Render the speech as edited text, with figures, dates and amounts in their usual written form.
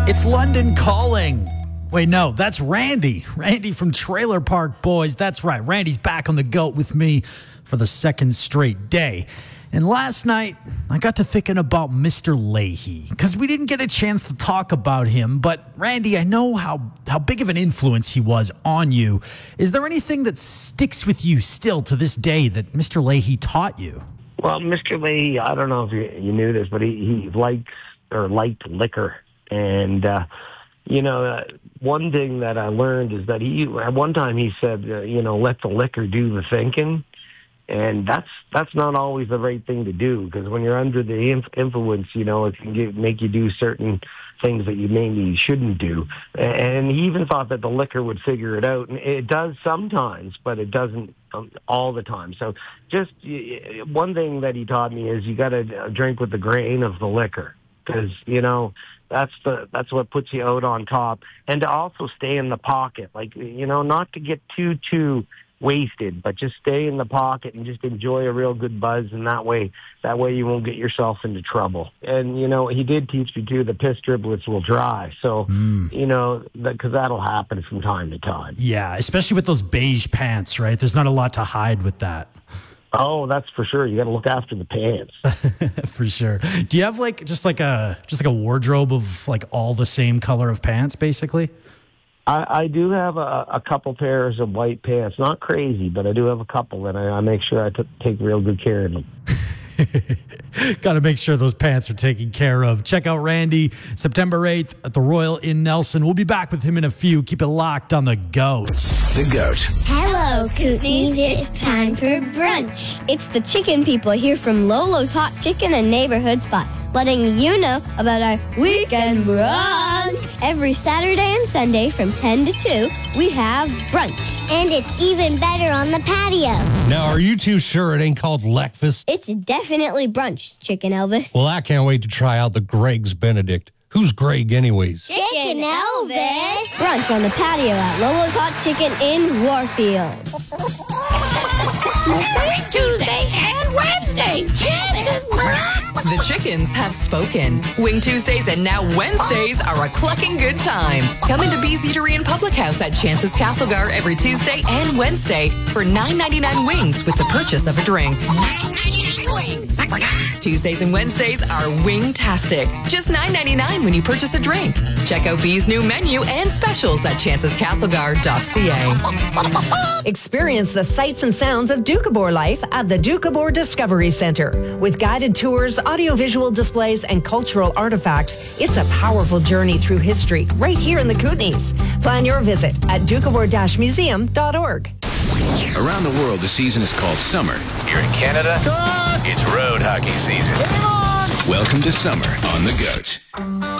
It's London Calling. Wait, no, that's Randy. Randy from Trailer Park Boys. That's right. Randy's back on the GOAT with me for the second straight day. And last night, I got to thinking about Mr. Leahy because we didn't get a chance to talk about him. But Randy, I know how big of an influence he was on you. Is there anything that sticks with you still to this day that Mr. Leahy taught you? Well, Mr. Leahy, I don't know if you knew this, but he liked liquor. And, one thing that I learned is that at one time he said, let the liquor do the thinking. And that's not always the right thing to do, because when you're under the influence, it can make you do certain things that you maybe shouldn't do. And he even thought that the liquor would figure it out. And it does sometimes, but it doesn't all the time. So just one thing that he taught me is you got to drink with the grain of the liquor, because, that's what puts you out on top. And to also stay in the pocket, not to get too wasted, but just stay in the pocket and just enjoy a real good buzz, and that way you won't get yourself into trouble. And he did teach me too, the piss driblets will dry, so because that'll happen from time to time. Yeah, especially with those beige pants, right? There's not a lot to hide with that. Oh, that's for sure. You got to look after the pants. For sure. Do you have just like a wardrobe of all the same color of pants, basically? I do have a couple pairs of white pants. Not crazy, but I do have a couple, and I make sure I take real good care of them. Got to make sure those pants are taken care of. Check out Randy September 8th at the Royal Inn Nelson. We'll be back with him in a few. Keep it locked on the GOAT. The GOAT. Hello, Kootenays. It's time for brunch. It's the chicken people here from Lolo's Hot Chicken and Neighborhood Spot, letting you know about our weekend brunch. Every Saturday and Sunday from 10 to 2, we have brunch. And it's even better on the patio. Now, are you too sure it ain't called Leckfast? It's definitely brunch, Chicken Elvis. Well, I can't wait to try out the Greg's Benedict. Who's Greg anyways? Chicken Elvis. Brunch on the patio at Lolo's Hot Chicken in Warfield. Tuesday and Wednesday. Jesus, The chickens have spoken. Wing Tuesdays and now Wednesdays are a clucking good time. Come into Bee's Eatery and Public House at Chance's Castlegar every Tuesday and Wednesday for $9.99 wings with the purchase of a drink. $9.99 wings. Tuesdays and Wednesdays are wing-tastic. Just $9.99 when you purchase a drink. Check out Bee's new menu and specials at chancescastlegar.ca. Experience the sights and sounds of Doukhobor life at the Doukhobor Discovery Center. With guided tours, audiovisual displays, and cultural artifacts, it's a powerful journey through history right here in the Kootenays. Plan your visit at doukhobor-museum.org. Around the world, the season is called summer. Here in Canada, it's road hockey season. Welcome to summer on the GOAT.